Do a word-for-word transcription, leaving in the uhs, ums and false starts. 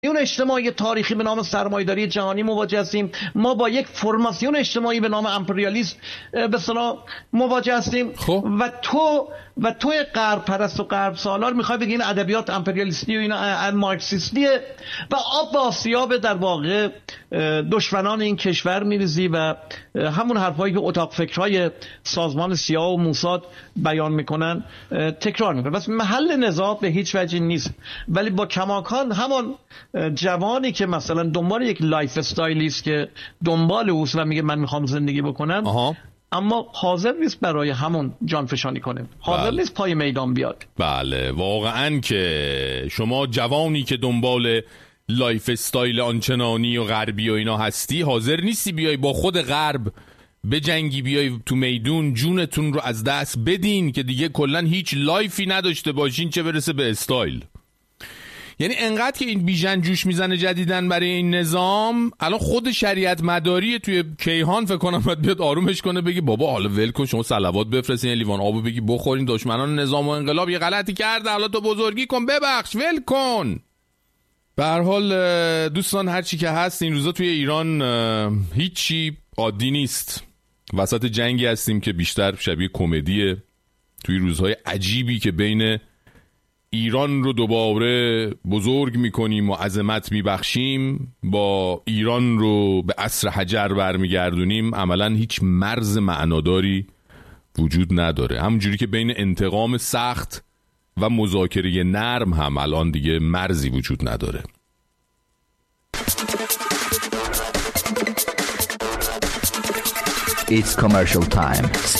اون اجتماعی تاریخی به نام سرمایه‌داری جهانی مواجه هستیم، ما با یک فرماسیون اجتماعی به نام امپریالیسم به اصطلاح مواجه هستیم. خب. و تو و توی غرب پرست و غرب سالار میخوای بگی این ادبیات امپریالیستی و اینا مارکسیستیه و آب به آسیاب در واقع دشمنان این کشور میریزی و همون حرفایی که اتاق فکرهای سازمان سیاه و موساد بیان میکنن تکرار میکنن. بس محل نزاع به هیچ وجه نیست، ولی با کماکان همان جوانی که مثلا دنبال یک لایف استایلی است که دنبال اوست و میگه من میخوام زندگی بکنم آها. اما حاضر نیست برای همون جانفشانی کنه، حاضر بله. نیست پای میدان بیاد. بله واقعا که شما جوانی که دنبال لایف استایل آنچنانی و غربی و اینا هستی، حاضر نیستی بیای با خود غرب به جنگی، بیای تو میدون جونتون رو از دست بدین که دیگه کلن هیچ لایفی نداشته باشین، چه برسه به استایل. یعنی انقدر که این بیژن جوش میزنه جدیدن برای این نظام، الان خود شریعت مداری توی کیهان فکر کنم باید بیاد آرومش کنه، بگی بابا حالا ول کن، شما صلوات بفرستین لیوان آبو بگی بخورین، دشمنان نظام و انقلاب یه غلطی کرده، حالا تو بزرگی کن ببخش ول کن. به هر حال دوستان هر چی که هست این روزا توی ایران هیچی عادی نیست، وسط جنگی هستیم که بیشتر شبیه کمدیه، توی روزهای عجیبی که بین ایران رو دوباره بزرگ میکنیم و عظمت میبخشیم با ایران رو به عصر حجر برمیگردونیم، عملا هیچ مرز معناداری وجود نداره. همونجوری که بین انتقام سخت و مذاکره نرم هم الان دیگه مرزی وجود نداره. It's commercial time.